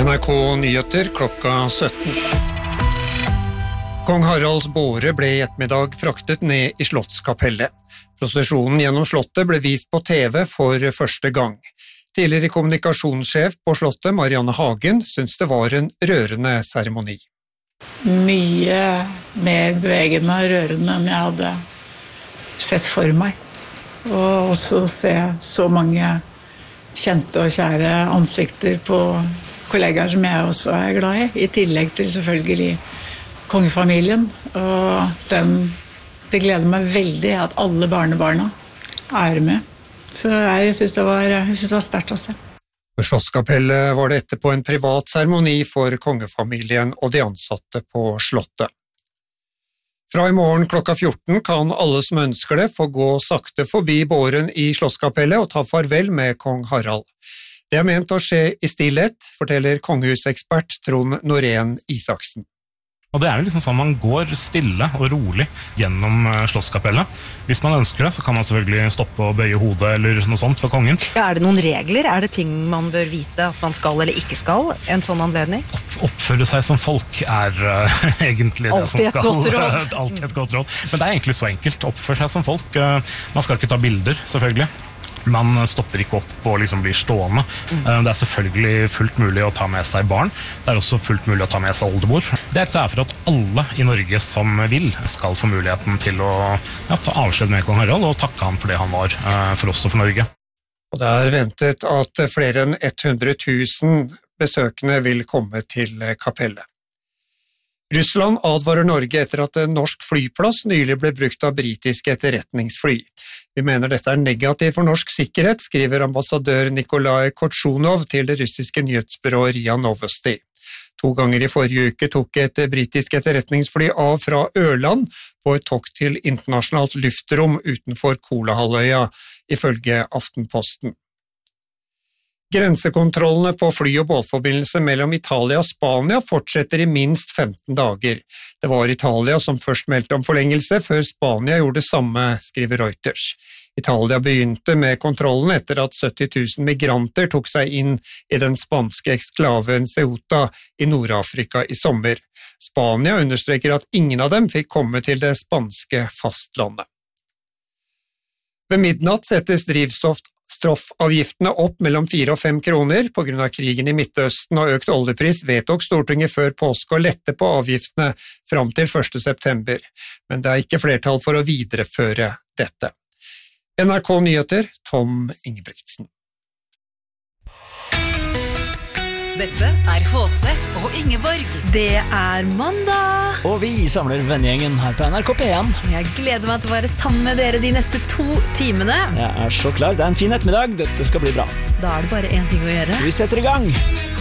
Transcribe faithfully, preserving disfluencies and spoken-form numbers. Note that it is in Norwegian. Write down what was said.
N R K Nyheter klokka sytten. Kong Haralds båre ble i ettermiddag fraktet ned i Slottskapellet. Prosesjonen gjennom slottet ble vist på T V for første gang. Tidligere kommunikasjonssjef på slottet, Marianne Hagen, syntes det var en rørende seremoni. Mye mer bevegende og rørende enn jeg hadde sett for meg. Og også se så mange kjente og kjære ansikter på kollegaer som jeg også er glad i, i tillegg til selvfølgelig kongefamilien. Og den, det gleder meg veldig at alle barnebarna er med. Så jeg synes det var, jeg synes det var sterkt å se. På Slottskapellet var det etterpå en privat seremoni for kongefamilien og de ansatte på slottet. Fra i morgen klokka fjorten kan alle som ønsker det få gå sakte forbi båren i Slottskapellet og ta farvel med kong Harald. Det er ment å skje i stillhet, forteller kongehusekspert Trond Norén Isaksen. Og det er jo liksom sånn man går stille og rolig gjennom Slottskapellet. Hvis man ønsker det, så kan man selvfølgelig stoppe og bøye hodet eller noe sånt for kongen. Ja, er det noen regler? Er det ting man bør vite at man skal eller ikke skal? En sånn anledning? Opp, oppføre seg som folk er uh, egentlig det Alltid som skal. Alltid et godt råd. Alltid et godt råd. Men det er egentlig så enkelt. Oppføre seg som folk. Uh, man skal ikke ta bilder, selvfølgelig. Man stopper ikke opp og liksom blir stående. Det er selvfølgelig fullt mulig å ta med seg barn. Det er også fullt mulig å ta med seg oldemor. Det er for at alle i Norge som vil skal få muligheten til å ja, ta avskjed med kong Harald og takke han for det han var for oss og for Norge. Og det er ventet at flere enn hundre tusen besøkende vil komme til kapellet. Russland advarer Norge etter at en norsk flyplass nylig ble brukt av britiske etterretningsfly. Vi mener dette er negativt for norsk sikkerhet, skriver ambassadør Nikolai Kortsjunov til det russiske nyhetsbyrået R I A Novosti. To ganger i forrige uke tok et britisk etterretningsfly av fra Ørland på et tokt til internasjonalt luftrom utenfor Kolahalvøya, ifølge Aftenposten. Grensekontrollene på fly- og båtforbindelse mellom Italia og Spania fortsetter i minst femten dager. Det var Italia som først meldte om forlengelse, før Spania gjorde det samme, skriver Reuters. Italia begynte med kontrollen etter at sytti tusen migranter tok seg inn i den spanske eksklaven Ceuta i Nord-Afrika i sommer. Spania understreker at ingen av dem fikk komme til det spanske fastlandet. Ved midnatt settes drivstoff Straffavgiftene opp mellom fire og fem kroner. På grunn av krigen i Midtøsten og økt oljepris vedtok Stortinget før påske å lette på avgiftene fram til første september, men det er ikke flertall for å videreføre dette. N R K Nyheter, Tom Ingebrigtsen. Dette er H C og Ingeborg. Det er mandag. Og vi samler vennegjengen her på N R K P én. Jeg gleder meg til å være sammen med dere de neste to timene. Jeg er så klar, det er en fin ettermiddag, dette skal bli bra. Da er det bare én ting å gjøre. Vi setter i gang!